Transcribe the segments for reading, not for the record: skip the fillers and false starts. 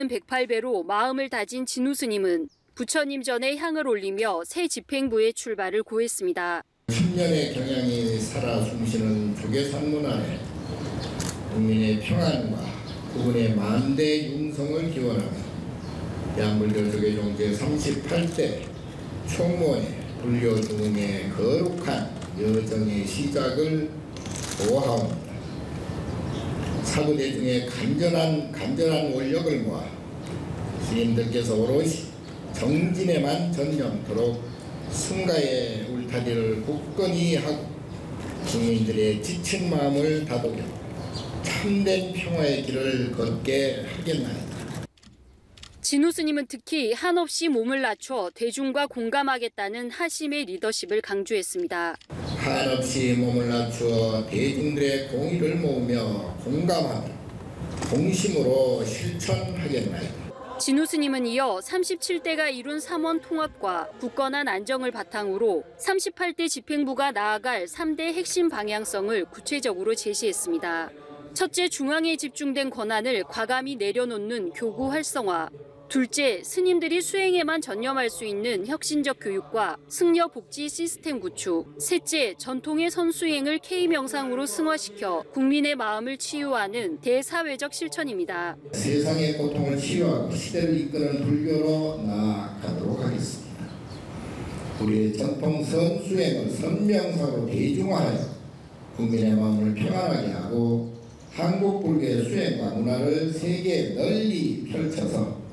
108배로 마음을 다진 진우 스님은 부처님 전에 향을 올리며 새 집행부의 출발을 고했습니다. 10년의 경향이 살아 숨쉬는 조계산 문화에 국민의 평안과 국군의 만대 융성을 기원하며 대한불교 조계종 제38대 총무원의 불교 중흥의 거룩한 여정의 시작을 보호하옵니다. 사부대중의 간절한 원력을 모아 스님들께서 오롯이 정진에만 전념토록 승가의 울타리를 굳건히 하고 국민들의 지친 마음을 다독여 참된 평화의 길을 걷게 하겠나이다. 진우 스님은 특히 한없이 몸을 낮춰 대중과 공감하겠다는 하심의 리더십을 강조했습니다. 한없이 몸을 낮추어 대중들의 공의를 모으며 공감하며 공심으로 실천하겠나이다. 진우 스님은 이어 37대가 이룬 삼원 통합과 굳건한 안정을 바탕으로 38대 집행부가 나아갈 3대 핵심 방향성을 구체적으로 제시했습니다. 첫째, 중앙에 집중된 권한을 과감히 내려놓는 교구 활성화. 둘째, 스님들이 수행에만 전념할 수 있는 혁신적 교육과 승려 복지 시스템 구축. 셋째, 전통의 선수행을 K명상으로 승화시켜 국민의 마음을 치유하는 대사회적 실천입니다. 세상의 고통을 치유하고 시대를 이끄는 불교로 나아가도록 하겠습니다. 우리의 전통 선수행을 선명사로 대중화하여 국민의 마음을 평안하게 하고 한국 불교의 수행과 문화를 세계에 널리 펼쳐서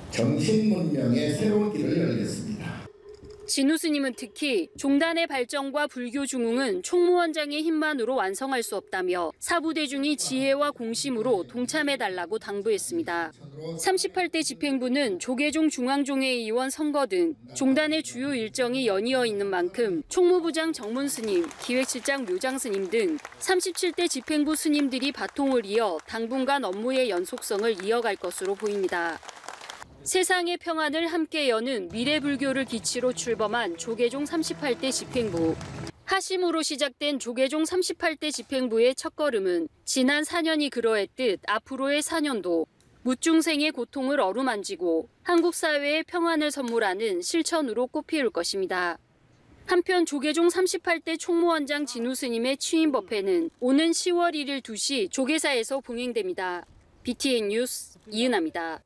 정신문명의 새로운 길을 열겠습니다. 진우 스님은 특히 종단의 발전과 불교 중흥은 총무원장의 힘만으로 완성할 수 없다며 사부대중이 지혜와 공심으로 동참해달라고 당부했습니다. 38대 집행부는 조계종 중앙종회의원 선거 등 종단의 주요 일정이 연이어 있는 만큼 총무부장 정문 스님, 기획실장 묘장 스님 등 37대 집행부 스님들이 바통을 이어 당분간 업무의 연속성을 이어갈 것으로 보입니다. 세상의 평안을 함께 여는 미래불교를 기치로 출범한 조계종 38대 집행부. 하심으로 시작된 조계종 38대 집행부의 첫걸음은 지난 4년이 그러했듯 앞으로의 4년도 무중생의 고통을 어루만지고 한국 사회의 평안을 선물하는 실천으로 꽃피울 것입니다. 한편 조계종 38대 총무원장 진우 스님의 취임 법회는 오는 10월 1일 2시 조계사에서 봉행됩니다. BTN 뉴스 이은하입니다.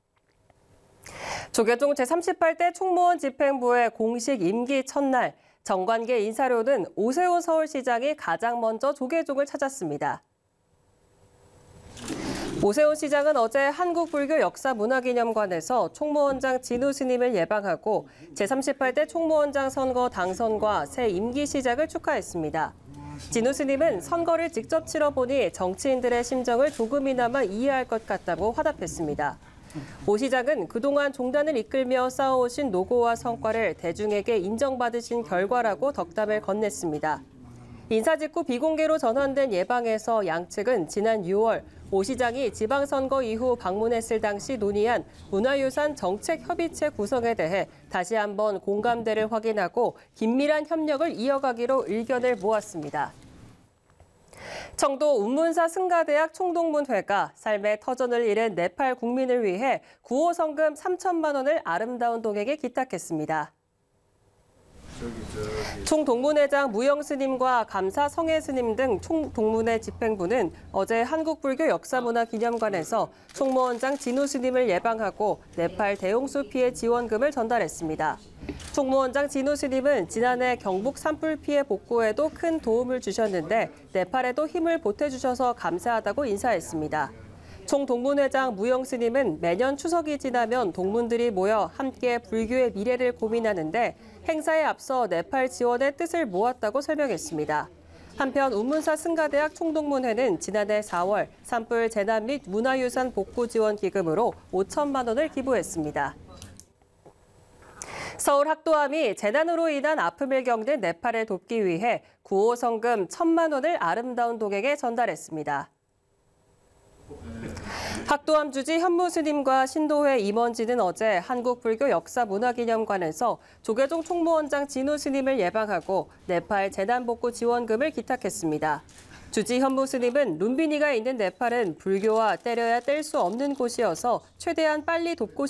조계종 제38대 총무원 집행부의 공식 임기 첫날, 정관계 인사료는 오세훈 서울시장이 가장 먼저 조계종을 찾았습니다. 오세훈 시장은 어제 한국불교역사문화기념관에서 총무원장 진우 스님을 예방하고 제38대 총무원장 선거 당선과 새 임기 시작을 축하했습니다. 진우 스님은 선거를 직접 치러보니 정치인들의 심정을 조금이나마 이해할 것 같다고 화답했습니다. 오 시장은 그동안 종단을 이끌며 쌓아오신 노고와 성과를 대중에게 인정받으신 결과라고 덕담을 건넸습니다. 인사 직후 비공개로 전환된 예방에서 양측은 지난 6월 오 시장이 지방선거 이후 방문했을 당시 논의한 문화유산 정책협의체 구성에 대해 다시 한번 공감대를 확인하고 긴밀한 협력을 이어가기로 의견을 모았습니다. 청도 운문사 승가대학 총동문회가 삶의 터전을 잃은 네팔 국민을 위해 구호 성금 3천만 원을 아름다운 동에게 기탁했습니다. 총동문회장 무영 스님과 감사 성혜 스님 등 총동문회 집행부는 어제 한국불교역사문화기념관에서 총무원장 진우 스님을 예방하고 네팔 대홍수 피해 지원금을 전달했습니다. 총무원장 진우 스님은 지난해 경북 산불 피해 복구에도 큰 도움을 주셨는데 네팔에도 힘을 보태주셔서 감사하다고 인사했습니다. 총동문회장 무영 스님은 매년 추석이 지나면 동문들이 모여 함께 불교의 미래를 고민하는데 행사에 앞서 네팔 지원의 뜻을 모았다고 설명했습니다. 한편 운문사 승가대학 총동문회는 지난해 4월 산불 재난 및 문화유산 복구 지원 기금으로 5천만 원을 기부했습니다. 서울 학도암이 재난으로 인한 아픔을 겪는 네팔을 돕기 위해 구호 성금 1,000만 원을 아름다운 동에게 전달했습니다. 학도암 주지 현무 스님과 신도회 임원진은 어제 한국불교역사문화기념관에서 조계종 총무원장 진우 스님을 예방하고 네팔 재난복구 지원금을 기탁했습니다. 주지 현무 스님은 룸비니가 있는 네팔은 불교와 때려야 뗄 수 없는 곳이어서 최대한 빨리 돕고